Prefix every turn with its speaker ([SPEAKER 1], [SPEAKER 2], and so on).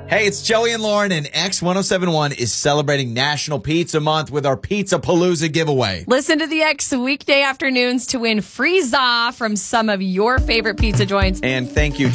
[SPEAKER 1] Hey, it's Joey and Lauren, and X1071 is celebrating National Pizza Month with our Pizza Palooza giveaway.
[SPEAKER 2] Listen to the X weekday afternoons to win free za from some of your favorite pizza joints.
[SPEAKER 1] And thank you